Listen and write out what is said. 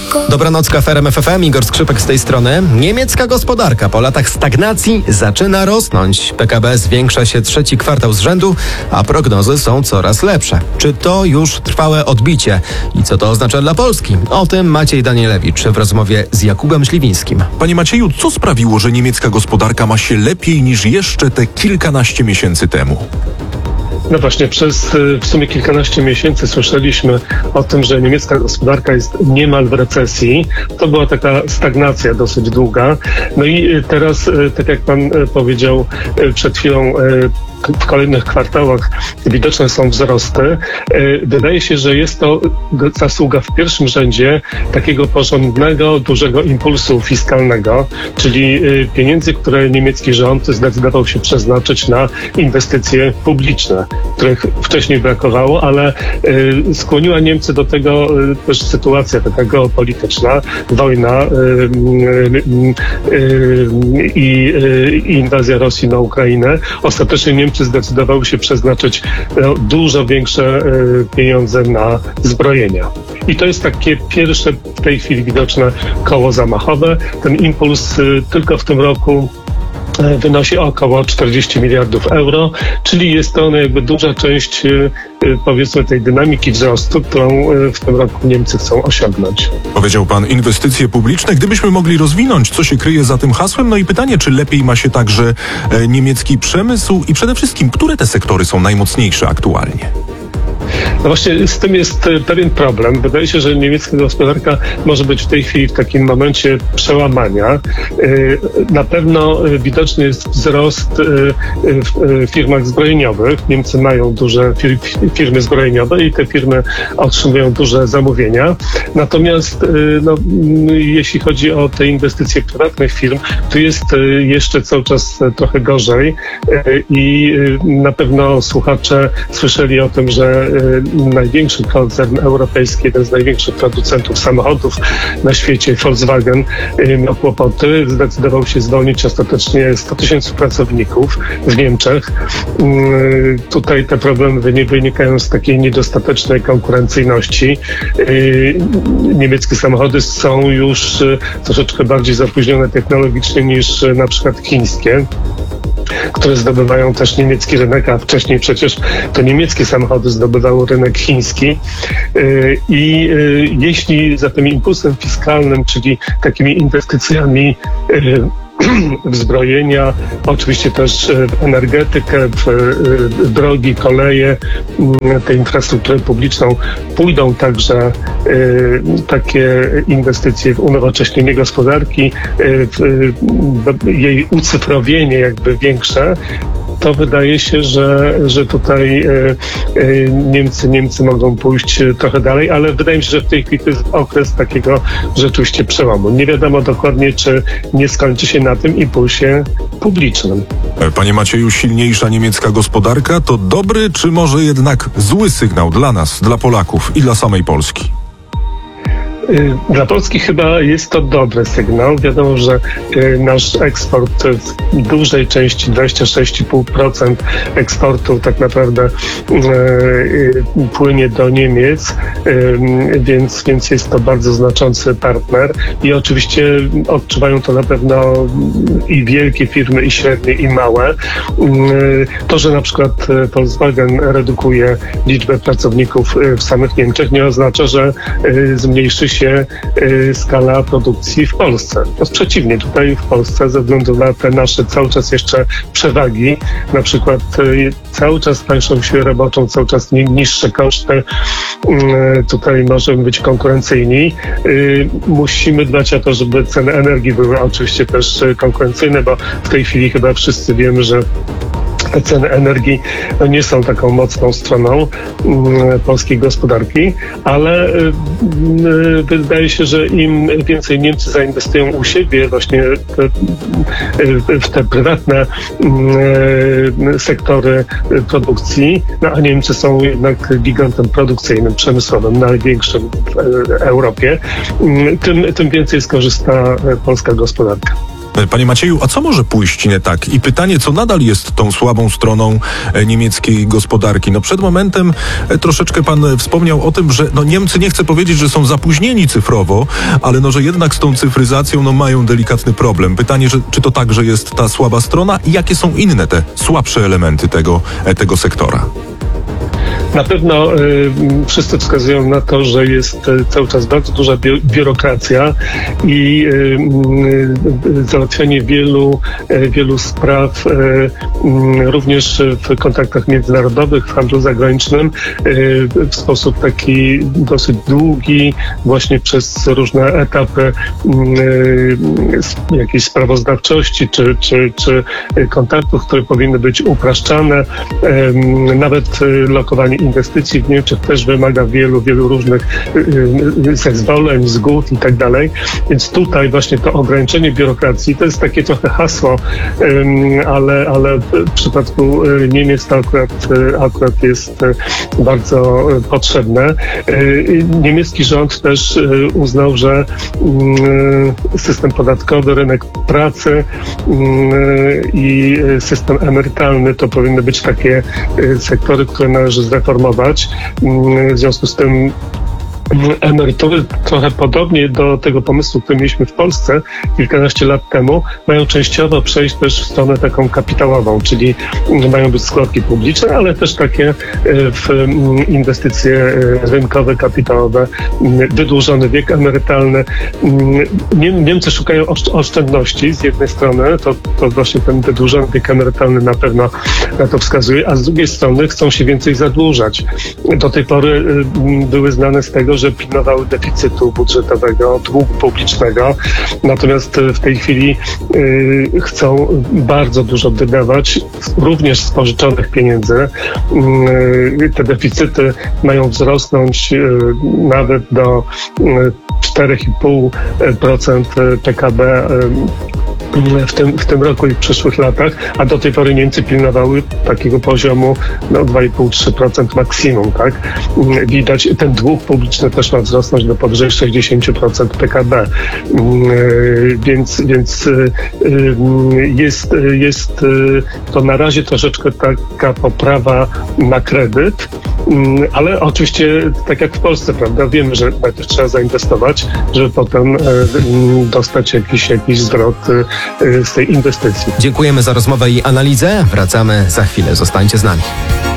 Dobranoc, Kafe RMF FM, Igor Skrzypek z tej strony. Niemiecka gospodarka po latach stagnacji zaczyna rosnąć. PKB zwiększa się trzeci kwartał z rzędu, a prognozy są coraz lepsze. Czy to już trwałe odbicie? I co to oznacza dla Polski? O tym Maciej Danielewicz w rozmowie z Jakubem Śliwińskim. Panie Macieju, co sprawiło, że niemiecka gospodarka ma się lepiej niż jeszcze te kilkanaście miesięcy temu? No właśnie, przez w sumie kilkanaście miesięcy słyszeliśmy o tym, że niemiecka gospodarka jest niemal w recesji. To była taka stagnacja dosyć długa. No i teraz, tak jak pan powiedział przed chwilą, w kolejnych kwartałach widoczne są wzrosty. Wydaje się, że jest to zasługa w pierwszym rzędzie takiego porządnego, dużego impulsu fiskalnego, czyli pieniędzy, które niemiecki rząd zdecydował się przeznaczyć na inwestycje publiczne, których wcześniej brakowało, ale skłoniła Niemcy do tego też sytuacja taka geopolityczna, wojna i inwazja Rosji na Ukrainę. Ostatecznie Niemcy zdecydowały się przeznaczyć dużo większe pieniądze na zbrojenia. I to jest takie pierwsze w tej chwili widoczne koło zamachowe. Ten impuls tylko w tym roku wynosi około 40 miliardów euro, czyli jest to jakby duża część, powiedzmy, tej dynamiki wzrostu, którą w tym roku Niemcy chcą osiągnąć. Powiedział pan inwestycje publiczne. Gdybyśmy mogli rozwinąć, co się kryje za tym hasłem, no i pytanie, czy lepiej ma się także niemiecki przemysł i przede wszystkim, które te sektory są najmocniejsze aktualnie? No właśnie z tym jest pewien problem. Wydaje się, że niemiecka gospodarka może być w tej chwili w takim momencie przełamania. Na pewno widoczny jest wzrost w firmach zbrojeniowych. Niemcy mają duże firmy zbrojeniowe i te firmy otrzymują duże zamówienia. Natomiast jeśli chodzi o te inwestycje prywatnych firm, to jest jeszcze cały czas trochę gorzej i na pewno słuchacze słyszeli o tym, że największy koncern europejski, jeden z największych producentów samochodów na świecie, Volkswagen, miał kłopoty. Zdecydował się zwolnić ostatecznie 100 000 pracowników w Niemczech. Tutaj te problemy wynikają z takiej niedostatecznej konkurencyjności. Niemieckie samochody są już troszeczkę bardziej zapóźnione technologicznie niż na przykład chińskie, które zdobywają też niemiecki rynek, a wcześniej przecież to niemieckie samochody zdobywały rynek chiński. I jeśli za tym impulsem fiskalnym, czyli takimi inwestycjami w zbrojenia, oczywiście też w energetykę, w drogi, koleje, tę infrastrukturę publiczną, pójdą także takie inwestycje w unowocześnienie gospodarki, w jej ucyfrowienie jakby większe, to wydaje się, że tutaj Niemcy mogą pójść trochę dalej, ale wydaje mi się, że w tej chwili to jest okres takiego rzeczywiście przełomu. Nie wiadomo dokładnie, czy nie skończy się na tym impulsie publicznym. Panie Macieju, silniejsza niemiecka gospodarka to dobry, czy może jednak zły sygnał dla nas, dla Polaków i dla samej Polski? Dla Polski chyba jest to dobry sygnał. Wiadomo, że nasz eksport w dużej części, 26,5% eksportu tak naprawdę płynie do Niemiec, więc jest to bardzo znaczący partner i oczywiście odczuwają to na pewno i wielkie firmy, i średnie, i małe. To, że na przykład Volkswagen redukuje liczbę pracowników w samych Niemczech, nie oznacza, że zmniejszy się skala produkcji w Polsce. Przeciwnie, tutaj w Polsce ze względu na te nasze cały czas jeszcze przewagi, na przykład cały czas tańszą siłę roboczą, cały czas niższe koszty, tutaj możemy być konkurencyjni. Musimy dbać o to, żeby ceny energii były oczywiście też konkurencyjne, bo w tej chwili chyba wszyscy wiemy, że te ceny energii nie są taką mocną stroną polskiej gospodarki, ale wydaje się, że im więcej Niemcy zainwestują u siebie właśnie w te prywatne sektory produkcji, a Niemcy są jednak gigantem produkcyjnym, przemysłowym, największym w Europie, tym więcej skorzysta polska gospodarka. Panie Macieju, a co może pójść nie tak? I pytanie, co nadal jest tą słabą stroną niemieckiej gospodarki? No przed momentem troszeczkę pan wspomniał o tym, że Niemcy, nie chcę powiedzieć, że są zapóźnieni cyfrowo, ale że jednak z tą cyfryzacją mają delikatny problem. Pytanie, czy to także jest ta słaba strona i jakie są inne te słabsze elementy tego sektora? Na pewno wszyscy wskazują na to, że jest cały czas bardzo duża biurokracja i załatwianie wielu spraw, również w kontaktach międzynarodowych, w handlu zagranicznym, w sposób taki dosyć długi, właśnie przez różne etapy jakiejś sprawozdawczości czy kontaktów, które powinny być upraszczane. Nawet lokowanie inwestycji w Niemczech też wymaga wielu różnych zezwoleń, zgód i tak dalej. Więc tutaj właśnie to ograniczenie biurokracji to jest takie trochę hasło, ale w przypadku Niemiec to akurat jest bardzo potrzebne. Niemiecki rząd też uznał, że system podatkowy, rynek pracy i system emerytalny to powinny być takie sektory, które należy zreformować. W związku z tym emerytury trochę podobnie do tego pomysłu, który mieliśmy w Polsce kilkanaście lat temu, mają częściowo przejść też w stronę taką kapitałową, czyli mają być składki publiczne, ale też takie w inwestycje rynkowe, kapitałowe, wydłużony wiek emerytalny. Niemcy szukają oszczędności z jednej strony, to właśnie ten wydłużony wiek emerytalny na pewno na to wskazuje, a z drugiej strony chcą się więcej zadłużać. Do tej pory były znane z tego, że pilnowały deficytu budżetowego, długu publicznego, natomiast w tej chwili chcą bardzo dużo wydawać, również z pożyczonych pieniędzy. Te deficyty mają wzrosnąć nawet do 4,5% PKB w tym roku i w przyszłych latach, a do tej pory Niemcy pilnowały takiego poziomu 2,5-3% maksimum, tak? Widać, ten dług publiczny też ma wzrosnąć do powyżej 60% PKB. Więc jest to na razie troszeczkę taka poprawa na kredyt, ale oczywiście tak jak w Polsce, prawda, wiemy, że najpierw trzeba zainwestować, żeby potem dostać jakiś zwrot z tej inwestycji. Dziękujemy za rozmowę i analizę. Wracamy za chwilę. Zostańcie z nami.